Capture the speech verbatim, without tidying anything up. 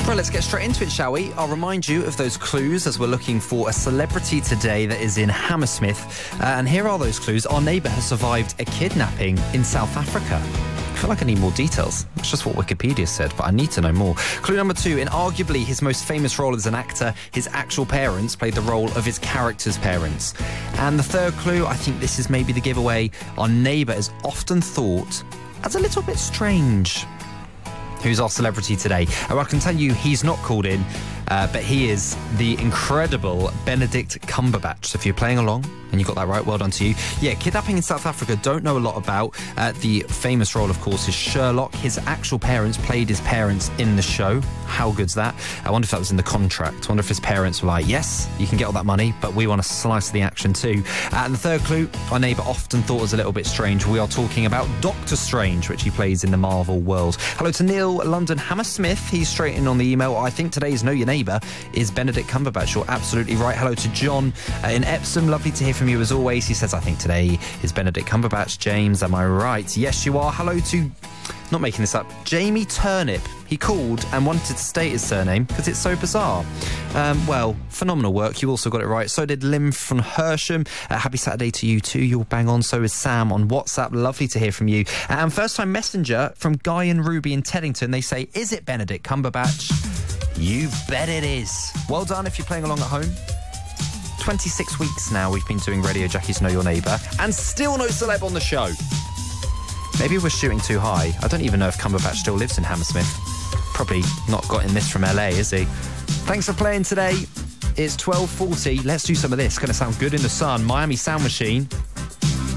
Well, let's get straight into it, shall we? I'll remind you of those clues as we're looking for a celebrity today that is in Hammersmith. Uh, and here are those clues. Our neighbour has survived a kidnapping in South Africa. I feel like I need more details. That's just what Wikipedia said, but I need to know more. Clue number two, in arguably his most famous role as an actor, his actual parents played the role of his character's parents. And the third clue, I think this is maybe the giveaway. Our neighbour is often thought as a little bit strange. Who's our celebrity today? Oh, I can tell you he's not called in, uh, but he is the incredible Benedict Cumberbatch. So if you're playing along and you got that right, well done to you. Yeah, kidnapping in South Africa, don't know a lot about. Uh, the famous role, of course, is Sherlock. His actual parents played his parents in the show. How good's that? I wonder if that was in the contract. I wonder if his parents were like, yes, you can get all that money, but we want to slice the action too. Uh, and the third clue, our neighbour often thought was a little bit strange. We are talking about Doctor Strange, which he plays in the Marvel world. Hello to Neil London Hammersmith. He's straight in on the email. I think today's Know Your Neighbour is Benedict Cumberbatch. You're absolutely right. Hello to John uh, in Epsom. Lovely to hear from you as always. He says, I think today is Benedict Cumberbatch. James, am I right? Yes, you are. Hello to, not making this up, Jamie Turnip. He called and wanted to state his surname because it's so bizarre. Um, well, phenomenal work. You also got it right. So did Lim from Hersham. Uh, happy Saturday to you too. You're bang on. So is Sam on WhatsApp. Lovely to hear from you. And first time messenger from Guy and Ruby in Teddington. They say, is it Benedict Cumberbatch? You bet it is. Well done if you're playing along at home. twenty-six weeks now we've been doing Radio Jackie's Know Your Neighbour and still no celeb on the show. Maybe we're shooting too high. I don't even know if Cumberbatch still lives in Hammersmith. Probably not got in this from L A, is he? Thanks for playing today. It's twelve forty. Let's do some of this. Going to sound good in the sun. Miami Sound Machine.